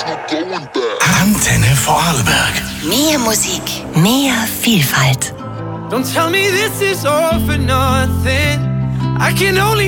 Antenne Vorarlberg. Mehr Musik, mehr Vielfalt. Don't tell me this is all for nothing. I can only